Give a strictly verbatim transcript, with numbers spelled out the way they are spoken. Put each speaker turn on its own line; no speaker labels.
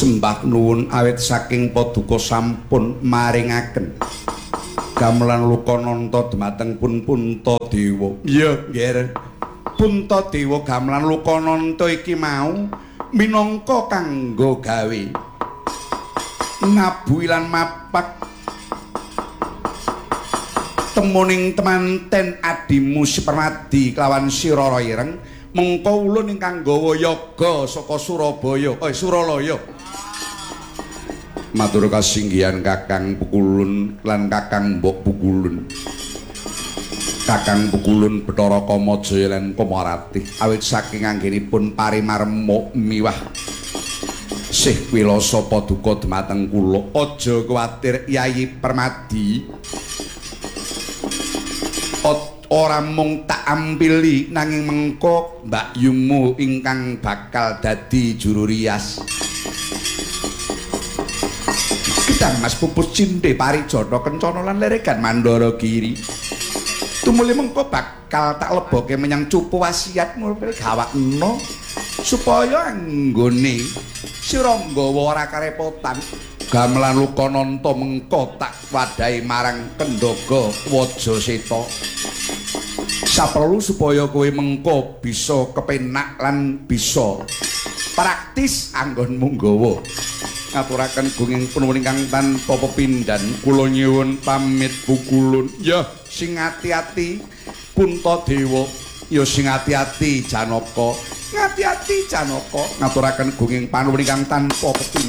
sembah nuwun awit saking paduka sampun maringaken gamelan Lukananta dumateng pun Puntadewa. Iya, nggih. Puntadewa gamelan Lukananta iki mau minangka kanggo gawe ngabuhi lan mapak temuning temanten adimu Permadi kelawan Sirara Ireng mengko ulun ingkang gawa yoga saka Surabaya eh Suralaya. Matur kasinggihan Kakang Pukulun lan Kakang Mbok Pukulun. Kakang Pukulun Bathara Kamajaya lan Komarati awit saking anggenipun parimarma miwah sih wilasa paduka dumateng kula. Aja kuwatir Yayi Permadi. Ora mung tak ampili nanging mengko Mbak Yumu ingkang bakal dadi juru rias. Kedang Mas Pupus Cinde Parijata Kencana lan Leregan Mandara Giri. Tumuli mengko bakal tak leboke menyang cupu wasiatmu gawakno supaya anggone sira nggawa ora karepotan. Gamelan Lukananta mengko tak wadahi marang Kendaga Wajaseta. Saperlu supaya kowe mengko bisa kepenak lan bisa praktis anggonmu nggawa. Ngaturaken gunging punuwun ingkang tanpa pepindhan kula nyuwun pamit Pukulun. Ya sing ati-ati Puntadewa, ya sing ati-ati Janaka. Ngati-ati Janaka ngaturaken gunging panuwun ingkang tanpa pepindhan.